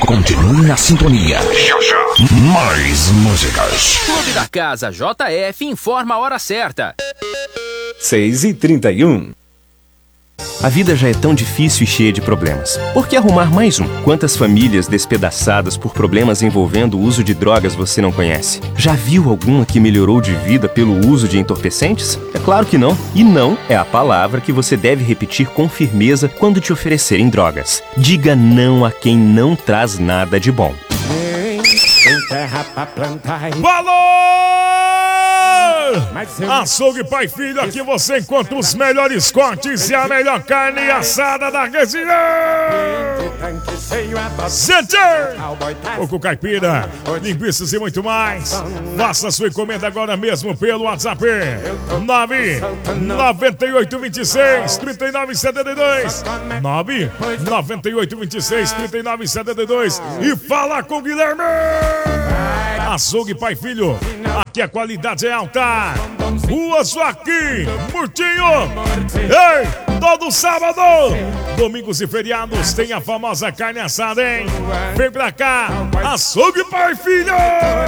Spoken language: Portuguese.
Continue na sintonia. Já, já. Mais músicas. Clube da Casa JF informa a hora certa. 6h31. A vida já é tão difícil e cheia de problemas. Por que arrumar mais um? Quantas famílias despedaçadas por problemas envolvendo o uso de drogas você não conhece? Já viu alguma que melhorou de vida pelo uso de entorpecentes? É claro que não. E não é a palavra que você deve repetir com firmeza quando te oferecerem drogas. Diga não a quem não traz nada de bom. Tem terra pra plantar. Valor! Açougue Pai e Filho, aqui você encontra os melhores cortes e a melhor carne assada da região. Center! Coco caipira, linguiças e muito mais. Faça sua encomenda agora mesmo pelo WhatsApp 99826-3972 99826-3972 e fala com o Guilherme. Açougue Pai e Filho, aqui a qualidade é alta. Rua Joaquim Murtinho. Ei, todo sábado, domingos e feriados tem a famosa carne assada, hein? Vem pra cá, Açougue Pai e Filho.